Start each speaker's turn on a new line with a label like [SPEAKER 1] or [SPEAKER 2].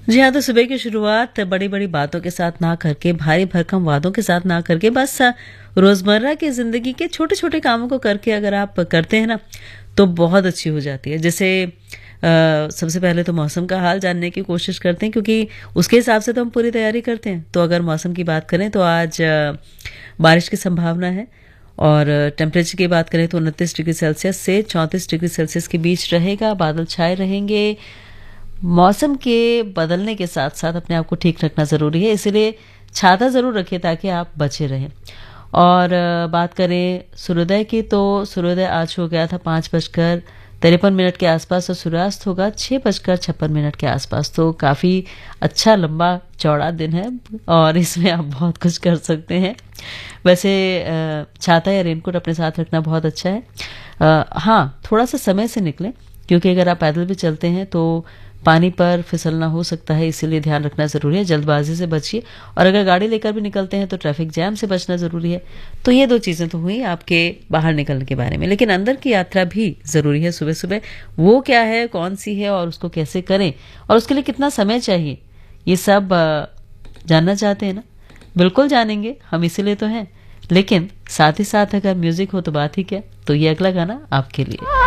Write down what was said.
[SPEAKER 1] जी हाँ, तो सुबह की शुरुआत बड़ी-बड़ी बातों के साथ ना करके, भारी भरकम वादों के साथ ना करके, बस रोज़मर्रा की ज़िंदगी के छोटे-छोटे कामों को करके अगर आप करते हैं ना, तो बहुत अच्छी हो जाती है। जैसे सबसे पहले तो मौसम का हाल जानने की कोशिश करते हैं, क्योंकि उसके हिसाब से तो हम पूरी तैयारी करते हैं। तो अगर मौसम की बात करें तो आज बारिश की संभावना है, और टेम्परेचर की बात करें तो 29 डिग्री सेल्सियस से 34 डिग्री सेल्सियस के बीच रहेगा। बादल छाए रहेंगे। मौसम के बदलने के साथ साथ अपने आप को ठीक रखना ज़रूरी है, इसीलिए छाता ज़रूर रखें ताकि आप बचे रहें। और बात करें सूर्योदय की, तो सूर्योदय आज हो गया था 5:53 के आसपास, और सूर्यास्त होगा 6:56 के आसपास। तो काफ़ी अच्छा लंबा चौड़ा दिन है, और इसमें आप बहुत कुछ कर सकते हैं। वैसे छाता या रेनकोट अपने साथ रखना बहुत अच्छा है। हाँ, थोड़ा सा समय से निकलें, क्योंकि अगर आप पैदल भी चलते हैं तो पानी पर फिसलना हो सकता है, इसीलिए ध्यान रखना ज़रूरी है। जल्दबाजी से बचिए, और अगर गाड़ी लेकर भी निकलते हैं तो ट्रैफिक जैम से बचना ज़रूरी है। तो ये 2 चीज़ें तो हुई आपके बाहर निकलने के बारे में, लेकिन अंदर की यात्रा भी ज़रूरी है सुबह-सुबह। वो क्या है, कौन सी है, और उसको कैसे करें, और उसके लिए कितना समय चाहिए, ये सब जानना चाहते हैं ना? बिल्कुल जानेंगे, हम इसीलिए तो हैं। लेकिन साथ ही साथ अगर म्यूज़िक हो तो बात ही क्या। तो ये अगला गाना आपके लिए।